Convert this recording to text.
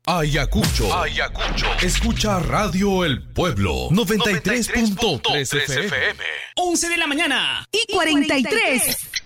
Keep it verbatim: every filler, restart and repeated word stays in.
Ayacucho. Ayacucho. Escucha Radio El Pueblo. noventa y tres punto tres F M. once de la mañana y cuarenta y tres.